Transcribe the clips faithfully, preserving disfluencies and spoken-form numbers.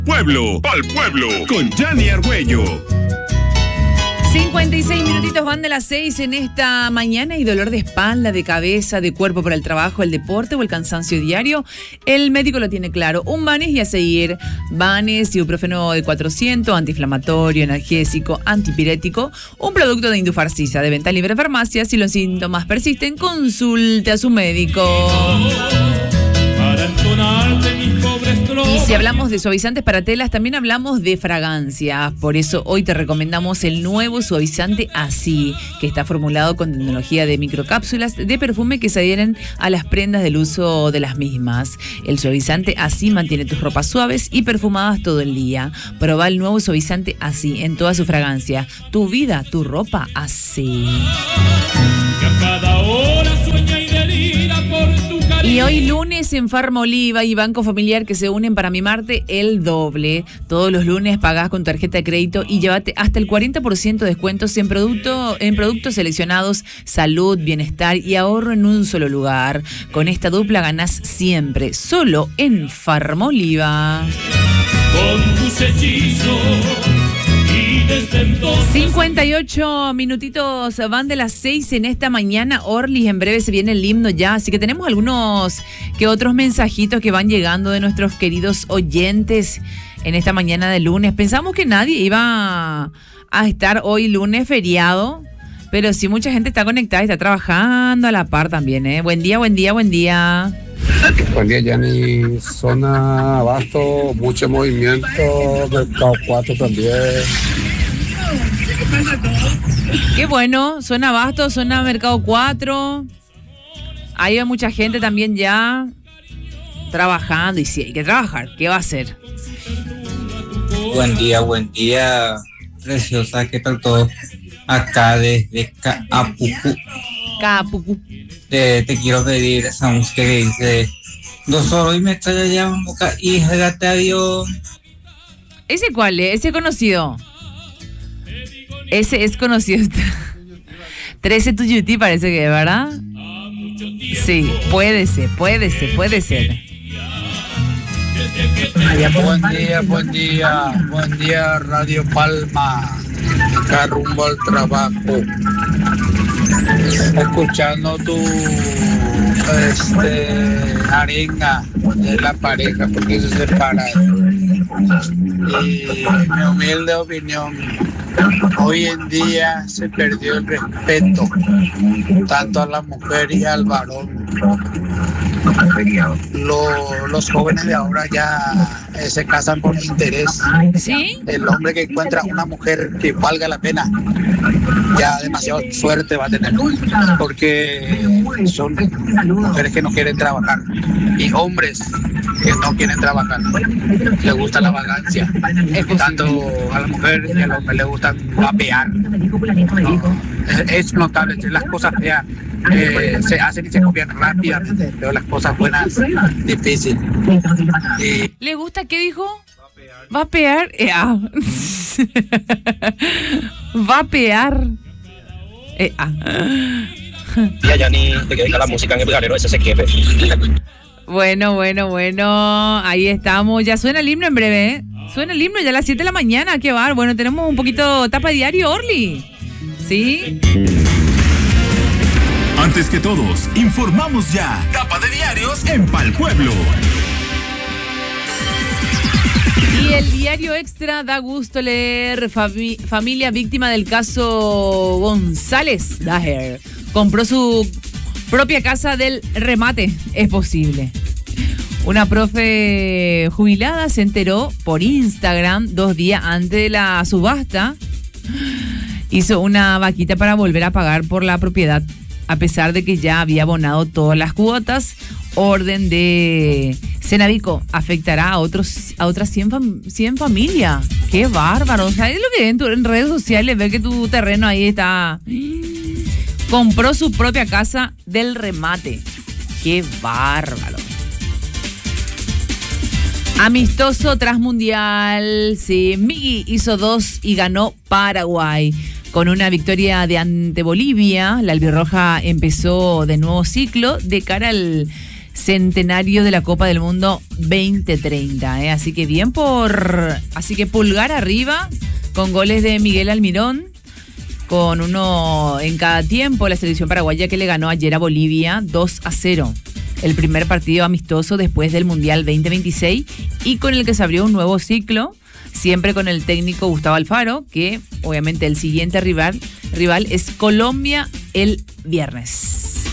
Pueblo, al pueblo, con Gianni Argüello. cincuenta y seis minutitos van de las seis en esta mañana y dolor de espalda, de cabeza, de cuerpo por el trabajo, el deporte o el cansancio diario. El médico lo tiene claro. Un Banes y a seguir. Banes, ibuprofeno de cuatrocientos, antiinflamatorio, analgésico, antipirético. Un producto de Indufarcisa, de venta libre en farmacia. Si los síntomas persisten, consulte a su médico. Y si hablamos de suavizantes para telas, también hablamos de fragancias. Por eso hoy te recomendamos el nuevo suavizante Así, que está formulado con tecnología de microcápsulas de perfume que se adhieren a las prendas del uso de las mismas. El suavizante Así mantiene tus ropas suaves y perfumadas todo el día. Probá el nuevo suavizante Así en toda su fragancia. Tu vida, tu ropa, así. Que a cada hora sueña y delira por tu cariño. Y hoy lunes en Farmoliva y Banco Familiar que se unen para mimarte el doble. Todos los lunes pagás con tarjeta de crédito y llévate hasta el cuarenta por ciento de descuentos en, producto, en productos seleccionaos, salud, bienestar y ahorro en un solo lugar. Con esta dupla ganás siempre, solo en Farmoliva. Con tus hechizos y desde entonces cincuenta y ocho minutitos van de las seis en esta mañana. Orly, en breve se viene el himno ya, así que tenemos algunos que otros mensajitos que van llegando de nuestros queridos oyentes en esta mañana de lunes. Pensamos que nadie iba a estar hoy lunes feriado, pero sí mucha gente está conectada y está trabajando a la par también, ¿eh? Buen día, buen día, buen día. Buen día, Gianni. Zona Abasto, mucho movimiento, Mercado cuatro también. Qué bueno, zona Abasto, zona Mercado cuatro. Ahí hay mucha gente también ya trabajando y sí, hay que trabajar. ¿Qué va a hacer? Buen día, buen día, preciosa, ¿qué tal todo? Acá desde Capucu. Capucu. Te, te quiero pedir esa música que dice dos horas y me está llamando y jégate avión. ¿Ese cuál es? ¿Ese conocido? Ese es conocido. trece to Duty parece que, ¿verdad? Sí, puede ser, puede ser, puede ser. Buen día, buen día, buen día, Radio Palma. Acá rumbo al trabajo. Escuchando tu este, arenga de la pareja porque se separaron. Y mi humilde opinión, hoy en día se perdió el respeto tanto a la mujer y al varón. Lo, los jóvenes de ahora ya eh, se casan por interés. ¿Sí? El hombre que encuentra una mujer que valga la pena ya demasiada suerte va a tener, porque son mujeres que no quieren trabajar y hombres que no quieren trabajar. Les gusta la vagancia, tanto a la mujer y al hombre le gusta vapear. No, es, es notable, las cosas feas eh, se hacen y se copian rápidamente, pero las cosas buenas difícil. Y ¿le gusta qué dijo? Vapear. Eh, ah. Vapear. Eh, ah. Ya, ya ni te que deja la música en el galero, ese se quiebre. Bueno, bueno, bueno. Ahí estamos. Ya suena el himno en breve, ¿eh? Suena el himno ya a las siete de la mañana. Qué bar. Bueno, tenemos un poquito tapa diario, Orly. ¿Sí? Antes que todos, informamos ya. Tapa de diarios en Pal Pueblo. Y el diario Extra da gusto leer. Fami- familia víctima del caso González Daher compró su propia casa del remate. Es posible. Una profe jubilada se enteró por Instagram dos días antes de la subasta. Hizo una vaquita para volver a pagar por la propiedad, a pesar de que ya había abonado todas las cuotas. Orden de Senavico afectará a otros a otras cien, fam- cien familias. ¡Qué bárbaro! O sea, es lo que ven en, tu, en redes sociales, ver que tu terreno ahí está. Compró su propia casa del remate. ¡Qué bárbaro! Amistoso tras mundial. Sí, Migui hizo dos y ganó Paraguay. Con una victoria de ante Bolivia, la albirroja empezó de nuevo ciclo de cara al centenario de la Copa del Mundo veinte treinta, ¿eh? Así que bien por... Así que pulgar arriba con goles de Miguel Almirón, con uno en cada tiempo, la selección paraguaya que le ganó ayer a Bolivia dos a cero. El primer partido amistoso después del Mundial veinte veintiséis y con el que se abrió un nuevo ciclo, siempre con el técnico Gustavo Alfaro, que obviamente el siguiente rival, rival es Colombia el viernes.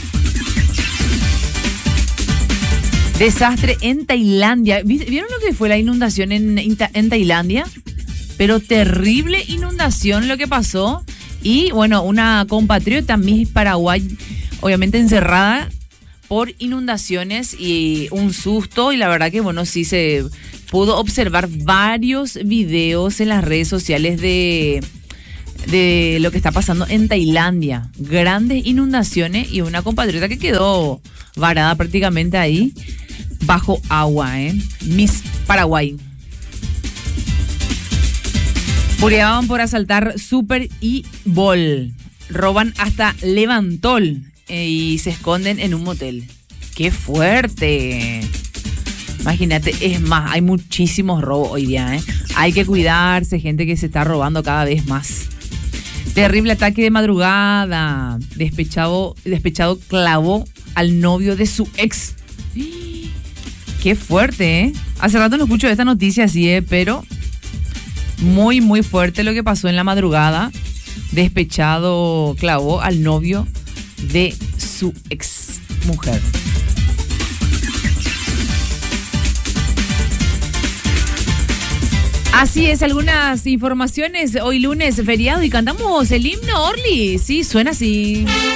Desastre en Tailandia. ¿Vieron lo que fue la inundación en, en Tailandia? Pero terrible inundación lo que pasó. Y bueno, una compatriota Miss Paraguay, obviamente encerrada por inundaciones y un susto. Y la verdad que bueno, sí se pudo observar varios videos en las redes sociales de, de lo que está pasando en Tailandia. Grandes inundaciones y una compatriota que quedó varada prácticamente ahí bajo agua, ¿eh? Miss Paraguay. Furiaban por asaltar Super y Bol. Roban hasta Levantol eh, y se esconden en un motel. ¡Qué fuerte! Imagínate, es más, hay muchísimos robos hoy día, ¿eh? Hay que cuidarse, gente que se está robando cada vez más. Terrible ataque de madrugada. Despechado, despechado clavó al novio de su ex. ¡Qué fuerte, eh! Hace rato no escucho esta noticia así, ¿eh? Pero... muy, muy fuerte lo que pasó en la madrugada. Despechado clavó al novio de su ex mujer. Así es, algunas informaciones. Hoy lunes, feriado, y cantamos el himno, Orly. Sí, suena así.